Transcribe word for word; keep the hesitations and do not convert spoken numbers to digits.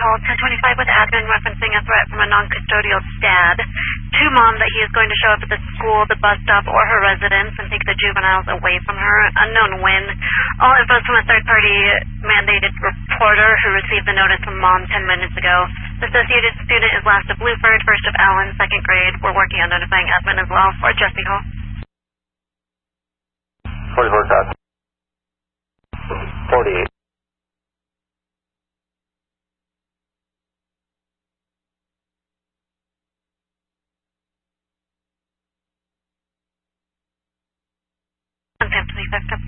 Hall, ten twenty-five with admin referencing a threat from a non-custodial STAD to mom that he is going to show up at the school, the bus stop, or her residence and take the juveniles away from her. Unknown when. All info from a third-party mandated reporter who received the notice from mom ten minutes ago. The associated student is last of Bluford, first of Allen, second grade. We're working on notifying admin as well for Jesse Hall. forty-four south. forty-eight. ten twenty-five.